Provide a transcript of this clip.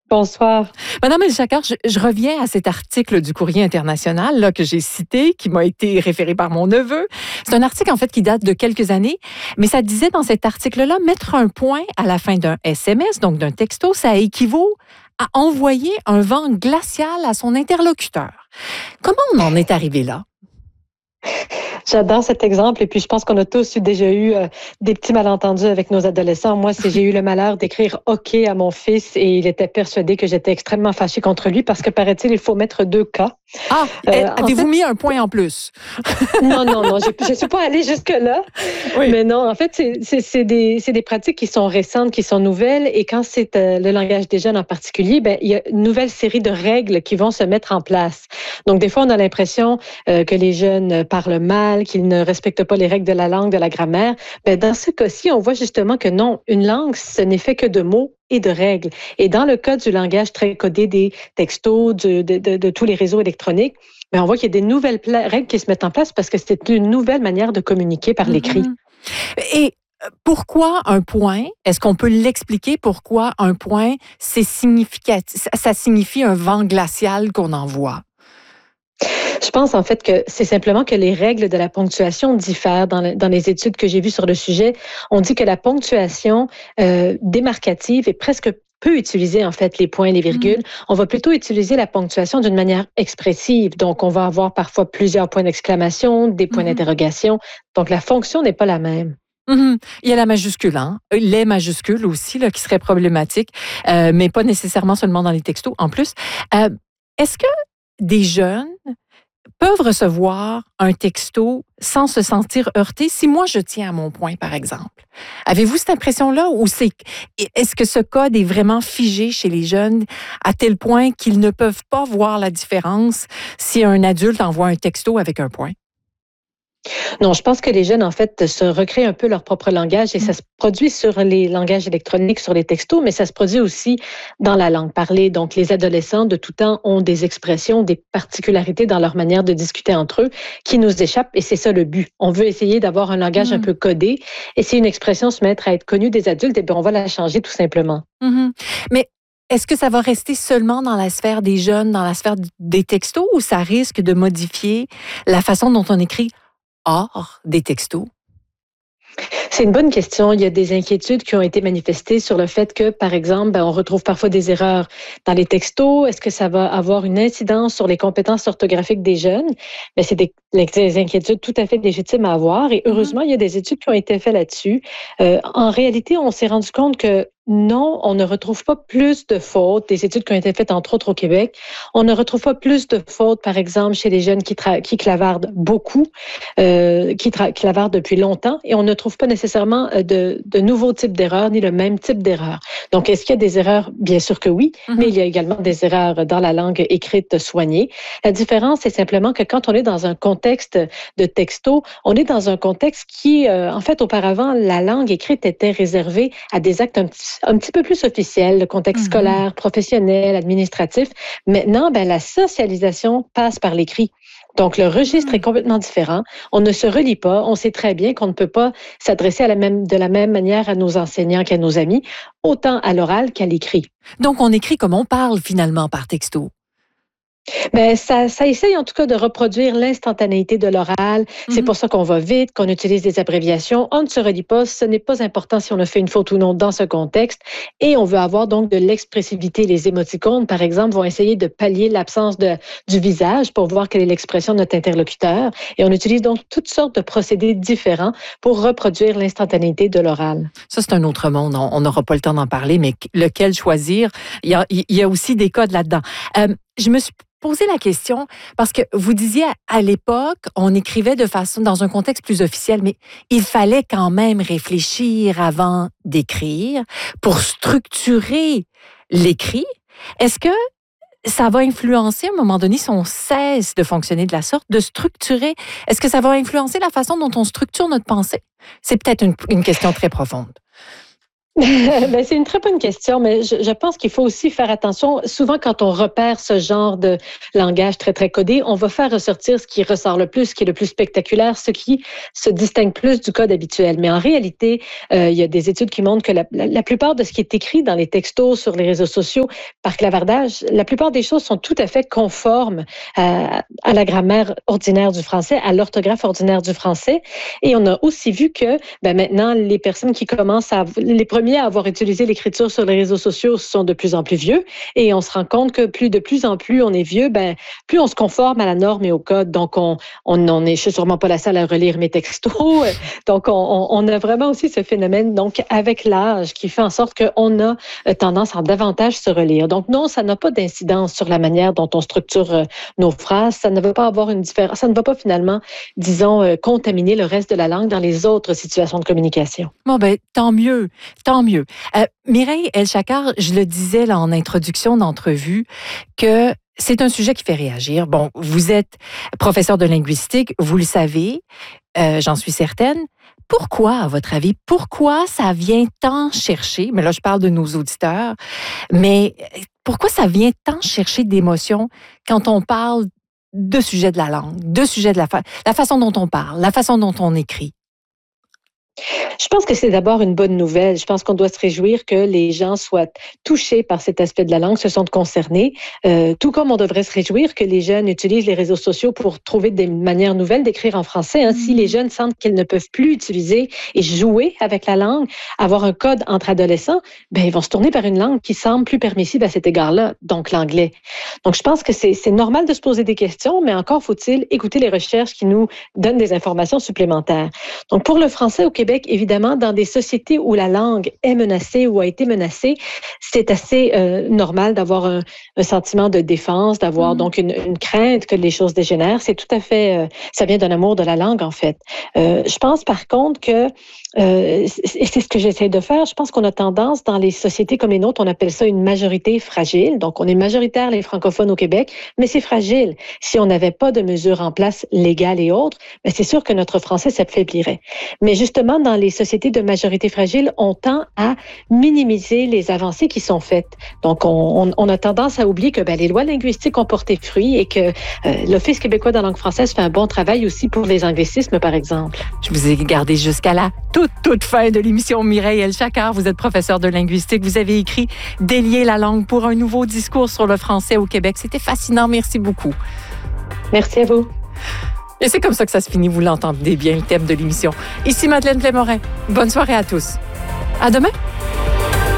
Bonsoir. Madame El-Chakkar, je reviens à cet article du Courrier international là, que j'ai cité, qui m'a été référé par mon neveu. C'est un article, en fait, qui date de quelques années, mais ça disait dans cet article-là, mettre un point à la fin d'un SMS, donc d'un texto, ça équivaut à envoyer un vent glacial à son interlocuteur. Comment on en est arrivé là? J'adore cet exemple et puis je pense qu'on a tous déjà eu des petits malentendus avec nos adolescents. Moi, j'ai eu le malheur d'écrire OK à mon fils et il était persuadé que j'étais extrêmement fâchée contre lui parce que, paraît-il, il faut mettre 2 K. Ah, avez-vous mis un point en plus? Non, je suis pas allée jusque-là. Oui. Mais non, en fait, c'est des pratiques qui sont récentes, qui sont nouvelles. Et quand c'est le langage des jeunes en particulier, ben, il y a une nouvelle série de règles qui vont se mettre en place. Donc, des fois, on a l'impression que les jeunes parlent mal, qu'ils ne respectent pas les règles de la langue, de la grammaire. Ben, dans ce cas-ci, on voit justement que non, une langue, ce n'est fait que de mots et de règles. Et dans le cas du langage très codé des textos, de tous les réseaux électroniques, mais on voit qu'il y a des nouvelles règles qui se mettent en place parce que c'est une nouvelle manière de communiquer par l'écrit. Et pourquoi un point? Est-ce qu'on peut l'expliquer pourquoi un point, c'est significatif, ça signifie un vent glacial qu'on envoie? Je pense en fait que c'est simplement que les règles de la ponctuation diffèrent dans les études que j'ai vues sur le sujet. On dit que la ponctuation démarcative est presque peu utiliser en fait les points et les virgules. On va plutôt utiliser la ponctuation d'une manière expressive. Donc, on va avoir parfois plusieurs points d'exclamation, des points d'interrogation. Donc, la fonction n'est pas la même. Il y a la majuscule, hein? Les majuscules aussi, là, qui seraient problématiques, mais pas nécessairement seulement dans les textos. En plus, est-ce que des jeunes peuvent recevoir un texto sans se sentir heurtés si moi je tiens à mon point, par exemple? Avez-vous cette impression-là ou est-ce que ce code est vraiment figé chez les jeunes à tel point qu'ils ne peuvent pas voir la différence si un adulte envoie un texto avec un point? Non, je pense que les jeunes, en fait, se recréent un peu leur propre langage et ça se produit sur les langages électroniques, sur les textos, mais ça se produit aussi dans la langue parlée. Donc, les adolescents de tout temps ont des expressions, des particularités dans leur manière de discuter entre eux qui nous échappent et c'est ça le but. On veut essayer d'avoir un langage un peu codé et si une expression se met à être connue des adultes, eh bien, on va la changer tout simplement. Mais est-ce que ça va rester seulement dans la sphère des jeunes, dans la sphère des textos, ou ça risque de modifier la façon dont on écrit hors des textos? C'est une bonne question. Il y a des inquiétudes qui ont été manifestées sur le fait que, par exemple, on retrouve parfois des erreurs dans les textos. Est-ce que ça va avoir une incidence sur les compétences orthographiques des jeunes? Mais c'est des inquiétudes tout à fait légitimes à avoir. Et heureusement, il y a des études qui ont été faites là-dessus. En réalité, on s'est rendu compte que non, on ne retrouve pas plus de fautes, des études qui ont été faites entre autres au Québec. On ne retrouve pas plus de fautes, par exemple, chez les jeunes qui clavardent beaucoup, qui clavardent depuis longtemps, et on ne trouve pas nécessairement de nouveaux types d'erreurs, ni le même type d'erreurs. Donc, est-ce qu'il y a des erreurs? Bien sûr que oui, mais il y a également des erreurs dans la langue écrite soignée. La différence, c'est simplement que quand on est dans un contexte de texto, on est dans un contexte qui, en fait, auparavant, la langue écrite était réservée à des actes un petit peu plus officiels, le contexte scolaire, professionnel, administratif. Maintenant, ben, la socialisation passe par l'écrit. Donc, le registre est complètement différent. On ne se relie pas. On sait très bien qu'on ne peut pas s'adresser de la même manière à nos enseignants qu'à nos amis, autant à l'oral qu'à l'écrit. Donc, on écrit comme on parle finalement par texto. Ben, ça essaye en tout cas de reproduire l'instantanéité de l'oral. C'est pour ça qu'on va vite, qu'on utilise des abréviations. On ne se relie pas. Ce n'est pas important si on a fait une faute ou non dans ce contexte. Et on veut avoir donc de l'expressivité. Les émoticônes, par exemple, vont essayer de pallier l'absence du visage pour voir quelle est l'expression de notre interlocuteur. Et on utilise donc toutes sortes de procédés différents pour reproduire l'instantanéité de l'oral. Ça, c'est un autre monde. On n'aura pas le temps d'en parler, mais lequel choisir? Il y a aussi des codes là-dedans. Je me suis posé la question parce que vous disiez à l'époque, on écrivait de façon dans un contexte plus officiel, mais il fallait quand même réfléchir avant d'écrire pour structurer l'écrit. Est-ce que ça va influencer à un moment donné si on cesse de fonctionner de la sorte, de structurer? Est-ce que ça va influencer la façon dont on structure notre pensée? C'est peut-être une question très profonde. Ben, c'est une très bonne question, mais je pense qu'il faut aussi faire attention. Souvent, quand on repère ce genre de langage très, très codé, on va faire ressortir ce qui ressort le plus, ce qui est le plus spectaculaire, ce qui se distingue plus du code habituel. Mais en réalité, il y a des études qui montrent que la plupart de ce qui est écrit dans les textos sur les réseaux sociaux par clavardage, la plupart des choses sont tout à fait conformes à la grammaire ordinaire du français, à l'orthographe ordinaire du français. Et on a aussi vu que maintenant, les personnes qui commencent les premiers à avoir utilisé l'écriture sur les réseaux sociaux sont de plus en plus vieux et on se rend compte que de plus en plus on est vieux, plus on se conforme à la norme et au code. Donc, je suis sûrement pas la seule à relire mes textos. Donc, on a vraiment aussi ce phénomène, donc, avec l'âge qui fait en sorte qu'on a tendance à davantage se relire. Donc, non, ça n'a pas d'incidence sur la manière dont on structure nos phrases. Ça ne va pas avoir une différence. Ça ne va pas finalement, disons, contaminer le reste de la langue dans les autres situations de communication. Bon, tant mieux, tant mieux. Mireille El-Chakkar, je le disais là, en introduction d'entrevue, que c'est un sujet qui fait réagir. Bon, vous êtes professeur de linguistique, vous le savez, j'en suis certaine. Pourquoi, à votre avis, pourquoi ça vient tant chercher, mais là je parle de nos auditeurs, mais pourquoi ça vient tant chercher d'émotions quand on parle de sujet de la langue, de sujet de la façon dont on parle, la façon dont on écrit? Je pense que c'est d'abord une bonne nouvelle. Je pense qu'on doit se réjouir que les gens soient touchés par cet aspect de la langue, se sentent concernés, tout comme on devrait se réjouir que les jeunes utilisent les réseaux sociaux pour trouver des manières nouvelles d'écrire en français. Hein. Si les jeunes sentent qu'ils ne peuvent plus utiliser et jouer avec la langue, avoir un code entre adolescents, ils vont se tourner vers une langue qui semble plus permissive à cet égard-là, donc l'anglais. Donc, je pense que c'est normal de se poser des questions, mais encore faut-il écouter les recherches qui nous donnent des informations supplémentaires. Donc, pour le français au Québec, évidemment, dans des sociétés où la langue est menacée ou a été menacée, c'est assez normal d'avoir un sentiment de défense, d'avoir donc une crainte que les choses dégénèrent. C'est tout à fait, ça vient d'un amour de la langue, en fait. Je pense par contre que et c'est ce que j'essaie de faire. Je pense qu'on a tendance, dans les sociétés comme les nôtres, on appelle ça une majorité fragile. Donc, on est majoritaire, les francophones au Québec, mais c'est fragile. Si on n'avait pas de mesures en place légales et autres, c'est sûr que notre français s'affaiblirait. Mais justement, dans les sociétés de majorité fragile, on tend à minimiser les avancées qui sont faites. Donc, on a tendance à oublier que les lois linguistiques ont porté fruit et que l'Office québécois de la langue française fait un bon travail aussi pour les anglicismes, par exemple. Je vous ai gardé jusqu'à la toute fin de l'émission. Mireille El-Chakkar, vous êtes professeure de linguistique. Vous avez écrit « Délier la langue pour un nouveau discours sur le français au Québec ». C'était fascinant. Merci beaucoup. Merci à vous. Et c'est comme ça que ça se finit. Vous l'entendez bien, le thème de l'émission. Ici Madeleine Plémorin. Bonne soirée à tous. À demain.